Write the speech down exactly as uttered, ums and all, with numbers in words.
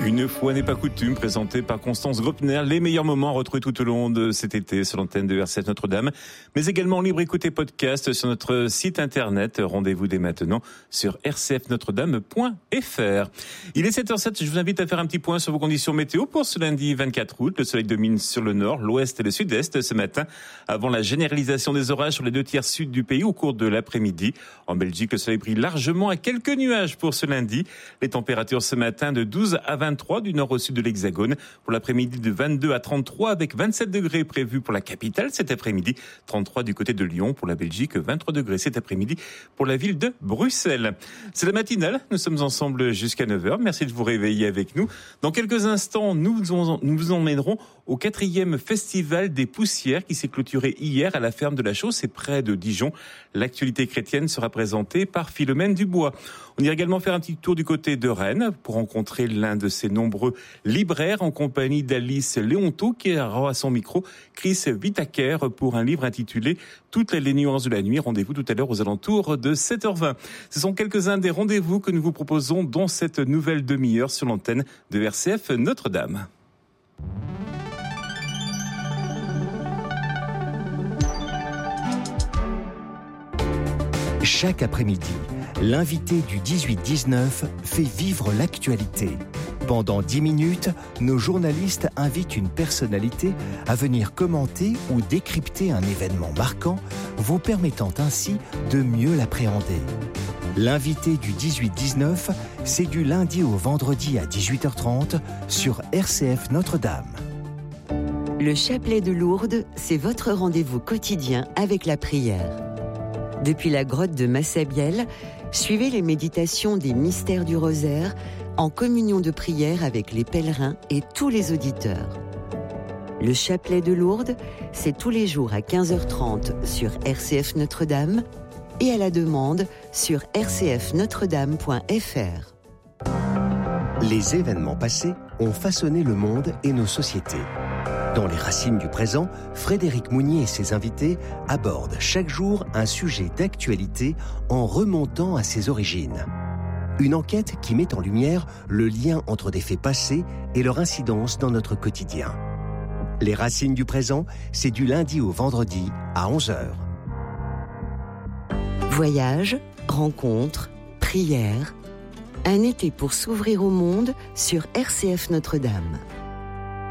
Une fois n'est pas coutume, présenté par Constance Gröpner, les meilleurs moments retrouvés tout au long de cet été sur l'antenne de R C F Notre-Dame, mais également en libre écoute et podcast sur notre site internet. Rendez-vous dès maintenant sur r c f notre dame point f r. Il est sept heures zéro sept, je vous invite à faire un petit point sur vos conditions météo pour ce lundi vingt-quatre août. Le soleil domine sur le nord, l'ouest et le sud-est ce matin, avant la généralisation des orages sur les deux tiers sud du pays au cours de l'après-midi. En Belgique, le soleil brille largement à quelques nuages pour ce lundi. Les températures ce matin de douze à vingt-trois du nord au sud de l'Hexagone. Pour l'après-midi de vingt-deux à trente-trois avec vingt-sept degrés prévus pour la capitale cet après-midi. trente-trois du côté de Lyon. Pour la Belgique, vingt-trois degrés cet après-midi pour la ville de Bruxelles. C'est la matinale. Nous sommes ensemble jusqu'à neuf heures. Merci de vous réveiller avec nous. Dans quelques instants, nous vous emmènerons au quatrième festival des poussières qui s'est clôturé hier à la ferme de la Chausse et près de Dijon. L'actualité chrétienne sera présentée par Philomène Dubois. On ira également faire un petit tour du côté de Rennes pour rencontrer l'un de ses nombreux libraires en compagnie d'Alice Léonteau qui aura à son micro Chris Whittaker pour un livre intitulé Toutes les nuances de la nuit. Rendez-vous tout à l'heure aux alentours de sept heures vingt. Ce sont quelques-uns des rendez-vous que nous vous proposons dans cette nouvelle demi-heure sur l'antenne de R C F Notre-Dame. Chaque après-midi, l'invité du dix-huit dix-neuf fait vivre l'actualité. Pendant dix minutes, nos journalistes invitent une personnalité à venir commenter ou décrypter un événement marquant, vous permettant ainsi de mieux l'appréhender. L'invité du dix-huit dix-neuf, c'est du lundi au vendredi à dix-huit heures trente sur R C F Notre-Dame. Le chapelet de Lourdes, c'est votre rendez-vous quotidien avec la prière. Depuis la grotte de Massabielle, suivez les méditations des mystères du rosaire en communion de prière avec les pèlerins et tous les auditeurs. Le chapelet de Lourdes, c'est tous les jours à quinze heures trente sur R C F Notre-Dame et à la demande sur r c f notre dame point f r. Les événements passés ont façonné le monde et nos sociétés. Dans les racines du présent, Frédéric Mounier et ses invités abordent chaque jour un sujet d'actualité en remontant à ses origines. Une enquête qui met en lumière le lien entre des faits passés et leur incidence dans notre quotidien. Les racines du présent, c'est du lundi au vendredi à onze heures. Voyage, rencontres, prières, un été pour s'ouvrir au monde sur R C F Notre-Dame.